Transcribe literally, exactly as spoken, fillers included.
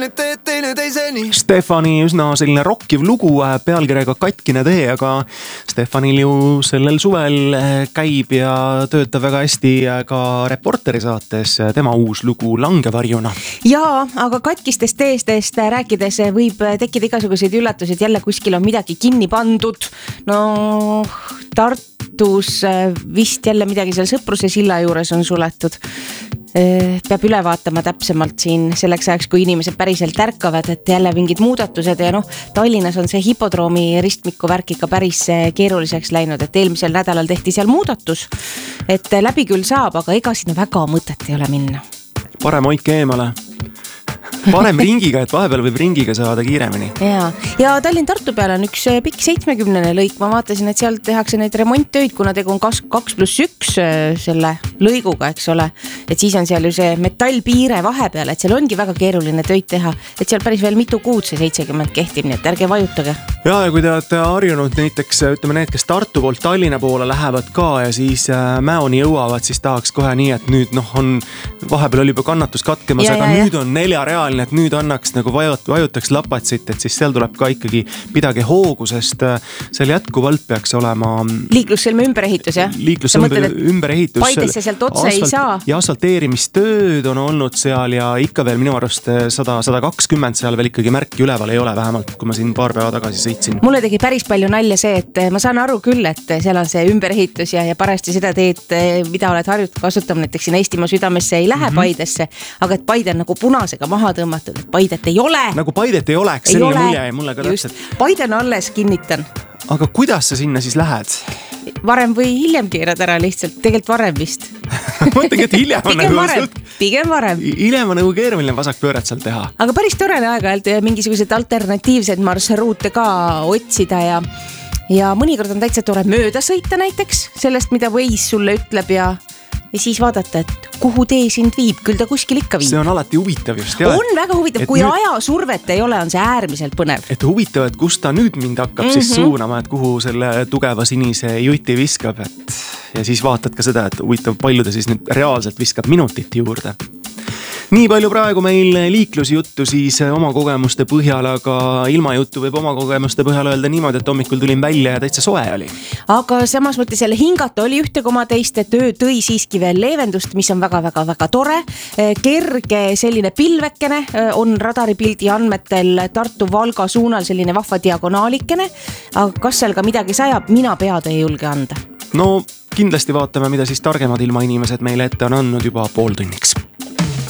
nüüd teed teine teiseni. Stefani üsna selline rokkiv lugu pealkirjaga Katkine tee, aga Stefanil ju sellel suvel käib ja töötab väga hästi ka Reporteri saates tema uus lugu Langevarjuna. Jaa, aga katkistest teestest rääkides võib tekkida igasuguseid üllatused, jälle kuskil on midagi kinni pandud. No Tartus vist jälle midagi seal Sõpruse silla juures on suletud. Peab üle vaatama täpsemalt siin selleks ajaks, kui inimesed päriselt ärkavad, et jälle mingid muudatused ja noh, Tallinnas on see hipodroomi ristmiku värk ikka päris keeruliseks läinud, et eelmisel nädalal tehti seal muudatus, et läbi küll saab, aga ega sinna väga mõtet ei ole minna. Parem hoidke eemale. Parem ringiga, et vahepeal võib ringiga saada kiiremini. Ja, ja Tallinn-Tartu peal on üks pikk seitsmekümnene lõik. Ma vaatasin, et seal tehakse neid remonttöid, kuna tegu on kaks pluss üks selle lõiguga, eks ole. Et siis on seal ju see metallpiire vahepeal, et seal ongi väga keeruline töid teha. Et seal päris veel mitu kuud see seitsekümmend kehtib, nii et ärge vajutage. Ja, ja kui te olete harjunud näiteks, ütleme need, kes Tartu poolt Tallinna poole lähevad ka ja siis Mäoni jõuavad, siis tahaks kohe nii, et nüüd noh, on vahepeal oli juba kannatus katkemas, ja, aga ja, nüüd ja. on neljareaalne, et nüüd annaks nagu vajut, vajutaks lapatsit, et siis seal tuleb ka ikkagi pidage hoogu, sest seal jätkuvalt peaks olema liiklussõlme ümberehitus, jah? Liiklussõlme ümberehitus. Paidesse sealt otse asfalt, ei saa. Ja asfalteerimistööd on olnud seal ja ikka veel minu arust sada, sada kakskümmend seal veel ikkagi märki üleval ei ole vähemalt, kui ma siin paar päeva tagasi sõitsin. Mulle tegi päris palju nalja see, et ma saan aru küll, et seal on see ümberehitus ja, ja parasti seda teed, mida oled harjutud kasutama, näiteks siin Eestimaa südamesse ei lähe mm -hmm. Paidesse, aga et Paide on nagu punasega maha tõmmatud, et Paidet ei ole. Nagu Paidet ei oleks, selline mulje ja mulle ka täpselt. Paide on alles, kinnitan. Aga kuidas sa sinna siis lähed? Varem või hiljem keerad ära lihtsalt, tegelikult varem vist. Mõtlengi, et hiljem on pigem nagu... Varem, pigem varem. Hiljem on nagu keeruline vasak pööret seal teha. Aga päris tore aeg-ajalt mingisugused alternatiivsed marsruute ka otsida ja, ja mõnikord on täitsa tore mööda sõita näiteks sellest, mida võis sulle ütleb ja ja siis vaadata, et kuhu tee sind viib, küll ta kuskil ikka viib. See on alati huvitav just. Ja, on väga huvitav, kui nüüd... ajasurvet ei ole, on see äärmiselt põnev. Et huvitav, et kus ta nüüd mind hakkab mm -hmm. siis suunama, et kuhu selle tugeva sinise juti viskab. Et... Ja siis vaatad ka seda, et huvitav, palju ta siis nüüd reaalselt viskab minutit juurde. Nii palju praegu meil liiklusjuttu siis oma kogemuste põhjal, aga ilma juttu võib oma kogemuste põhjal öelda niimoodi, et hommikul tulin välja ja täitsa soe oli. Aga samas mõttes jälle hingata oli ühte koma teist, töö tõi siiski veel leevendust, mis on väga-väga-väga tore. Kerge selline pilvekene on radaripildi andmetel Tartu-Valga suunal selline vahva diagonaalikene, aga kas seal ka midagi sajab, mina pead ei julge anda. No kindlasti vaatame, mida siis targemad ilmainimesed meile ette on andnud juba pooltunniks.